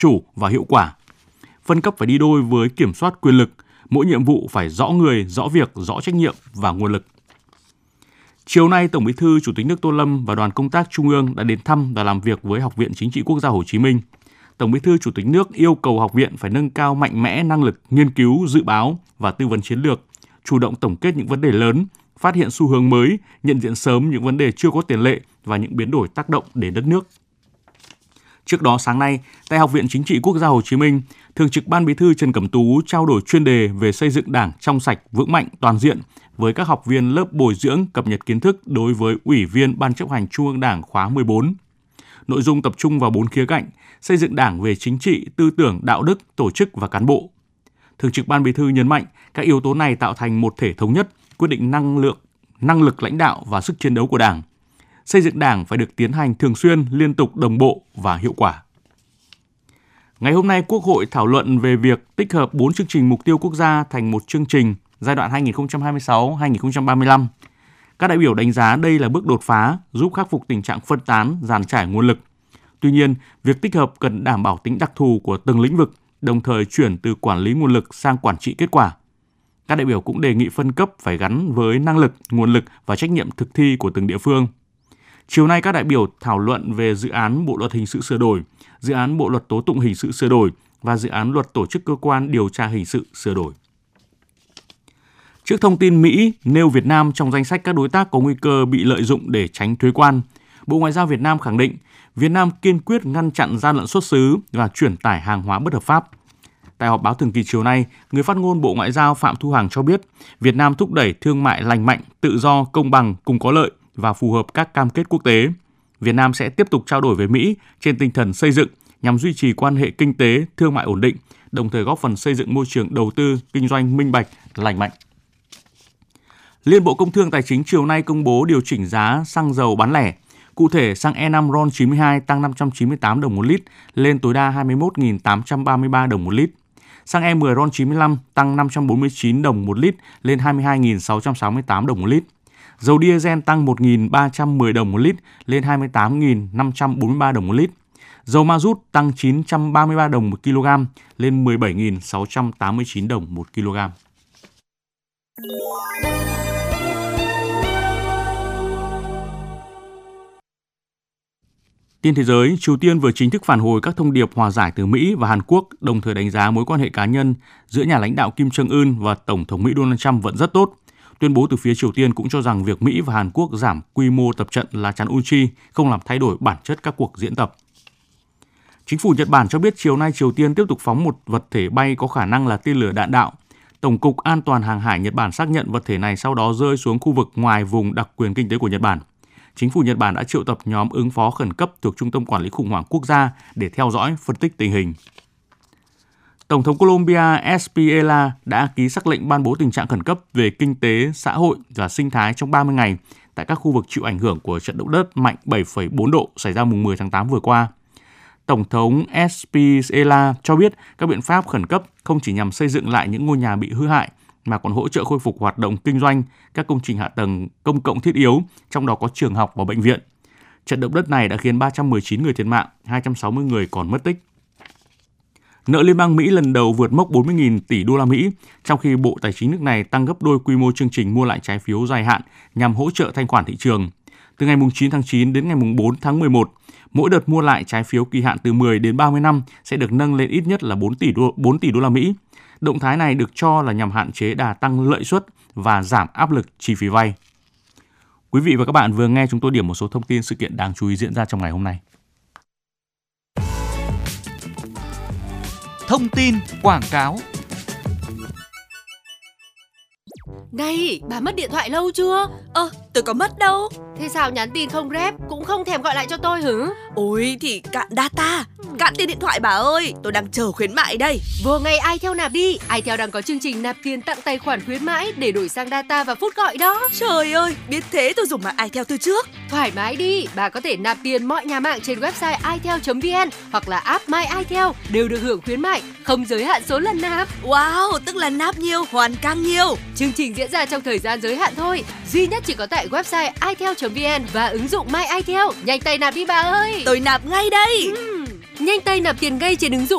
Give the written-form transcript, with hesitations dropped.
chủ và hiệu quả. Phân cấp phải đi đôi với kiểm soát quyền lực, mỗi nhiệm vụ phải rõ người, rõ việc, rõ trách nhiệm và nguồn lực. Chiều nay, Tổng Bí thư Chủ tịch nước Tô Lâm và đoàn công tác Trung ương đã đến thăm và làm việc với Học viện Chính trị Quốc gia Hồ Chí Minh. Tổng Bí thư Chủ tịch nước yêu cầu học viện phải nâng cao mạnh mẽ năng lực nghiên cứu, dự báo và tư vấn chiến lược, chủ động tổng kết những vấn đề lớn, phát hiện xu hướng mới, nhận diện sớm những vấn đề chưa có tiền lệ và những biến đổi tác động đến đất nước. Trước đó sáng nay, tại Học viện Chính trị Quốc gia Hồ Chí Minh, Thường trực Ban Bí thư Trần Cẩm Tú trao đổi chuyên đề về xây dựng Đảng trong sạch, vững mạnh, toàn diện với các học viên lớp bồi dưỡng cập nhật kiến thức đối với Ủy viên Ban chấp hành Trung ương Đảng khóa 14. Nội dung tập trung vào 4 khía cạnh: xây dựng Đảng về chính trị, tư tưởng, đạo đức, tổ chức và cán bộ. Thường trực Ban Bí thư nhấn mạnh các yếu tố này tạo thành một thể thống nhất, quyết định năng lực lãnh đạo và sức chiến đấu của Đảng. Xây dựng Đảng phải được tiến hành thường xuyên, liên tục, đồng bộ và hiệu quả. Ngày hôm nay, Quốc hội thảo luận về việc tích hợp 4 chương trình mục tiêu quốc gia thành một chương trình giai đoạn 2026-2035. Các đại biểu đánh giá đây là bước đột phá, giúp khắc phục tình trạng phân tán, dàn trải nguồn lực. Tuy nhiên, việc tích hợp cần đảm bảo tính đặc thù của từng lĩnh vực, đồng thời chuyển từ quản lý nguồn lực sang quản trị kết quả. Các đại biểu cũng đề nghị phân cấp phải gắn với năng lực, nguồn lực và trách nhiệm thực thi của từng địa phương. Chiều nay, các đại biểu thảo luận về dự án Bộ luật hình sự sửa đổi, dự án Bộ luật tố tụng hình sự sửa đổi và dự án Luật tổ chức cơ quan điều tra hình sự sửa đổi. Trước thông tin Mỹ nêu Việt Nam trong danh sách các đối tác có nguy cơ bị lợi dụng để tránh thuế quan, Bộ Ngoại giao Việt Nam khẳng định Việt Nam kiên quyết ngăn chặn gian lận xuất xứ và chuyển tải hàng hóa bất hợp pháp. Tại họp báo thường kỳ chiều nay, người phát ngôn Bộ Ngoại giao Phạm Thu Hằng cho biết Việt Nam thúc đẩy thương mại lành mạnh, tự do, công bằng, cùng có lợi và phù hợp các cam kết quốc tế. Việt Nam sẽ tiếp tục trao đổi với Mỹ trên tinh thần xây dựng nhằm duy trì quan hệ kinh tế, thương mại ổn định, đồng thời góp phần xây dựng môi trường đầu tư, kinh doanh minh bạch, lành mạnh. Liên Bộ Công Thương Tài chính chiều nay công bố điều chỉnh giá xăng dầu bán lẻ. Cụ thể, xăng E5 RON92 tăng 598 đồng một lít lên tối đa 21.833 đồng một lít. Xăng E10 RON95 tăng 549 đồng một lít lên 22.668 đồng một lít. Dầu diesel tăng 1.310 đồng một lít lên 28.543 đồng một lít. Dầu ma rút tăng 933 đồng một kg lên 17.689 đồng một kg. Tin thế giới, Triều Tiên vừa chính thức phản hồi các thông điệp hòa giải từ Mỹ và Hàn Quốc, đồng thời đánh giá mối quan hệ cá nhân giữa nhà lãnh đạo Kim Jong-un và Tổng thống Mỹ Donald Trump vẫn rất tốt. Tuyên bố từ phía Triều Tiên cũng cho rằng việc Mỹ và Hàn Quốc giảm quy mô tập trận lá chắn Uchi không làm thay đổi bản chất các cuộc diễn tập. Chính phủ Nhật Bản cho biết chiều nay Triều Tiên tiếp tục phóng một vật thể bay có khả năng là tên lửa đạn đạo. Tổng cục An toàn Hàng hải Nhật Bản xác nhận vật thể này sau đó rơi xuống khu vực ngoài vùng đặc quyền kinh tế của Nhật Bản. Chính phủ Nhật Bản đã triệu tập nhóm ứng phó khẩn cấp thuộc Trung tâm Quản lý khủng hoảng quốc gia để theo dõi, phân tích tình hình. Tổng thống Colombia Espriella đã ký sắc lệnh ban bố tình trạng khẩn cấp về kinh tế, xã hội và sinh thái trong 30 ngày tại các khu vực chịu ảnh hưởng của trận động đất mạnh 7,4 độ xảy ra mùng 10 tháng 8 vừa qua. Tổng thống Espriella cho biết các biện pháp khẩn cấp không chỉ nhằm xây dựng lại những ngôi nhà bị hư hại, mà còn hỗ trợ khôi phục hoạt động kinh doanh, các công trình hạ tầng công cộng thiết yếu, trong đó có trường học và bệnh viện. Trận động đất này đã khiến 319 người thiệt mạng, 260 người còn mất tích. Nợ liên bang Mỹ lần đầu vượt mốc 40.000 tỷ đô la Mỹ, trong khi Bộ Tài chính nước này tăng gấp đôi quy mô chương trình mua lại trái phiếu dài hạn nhằm hỗ trợ thanh khoản thị trường. Từ ngày 9 tháng 9 đến ngày 4 tháng 11, mỗi đợt mua lại trái phiếu kỳ hạn từ 10 đến 30 năm sẽ được nâng lên ít nhất là 4 tỷ đô la Mỹ. Động thái này được cho là nhằm hạn chế đà tăng lợi suất và giảm áp lực chi phí vay. Quý vị và các bạn vừa nghe chúng tôi điểm một số thông tin sự kiện đáng chú ý diễn ra trong ngày hôm nay. Thông tin quảng cáo. Này, bà mất điện thoại lâu chưa? Tôi có mất đâu. Thế sao nhắn tin không rep, cũng không thèm gọi lại cho tôi hử? Ôi thì cạn data, cạn tiền điện thoại bà ơi. Tôi đang chờ khuyến mại đây. Vô ngay iTel nạp đi. iTel đang có chương trình nạp tiền tặng tài khoản khuyến mãi để đổi sang data và phút gọi đó. Trời ơi, biết thế tôi dùng mạng iTel từ trước. Thoải mái đi, bà có thể nạp tiền mọi nhà mạng trên website itel.vn hoặc là app My iTel đều được hưởng khuyến mại, không giới hạn số lần nạp. Wow, tức là nạp nhiều, hoàn càng nhiều. Chương trình diễn ra trong thời gian giới hạn thôi, duy nhất chỉ có tại website itel.vn và ứng dụng My iTel. Nhanh tay nạp đi bà ơi. Tôi nạp ngay đây. Nhanh tay nạp tiền ngay trên ứng dụng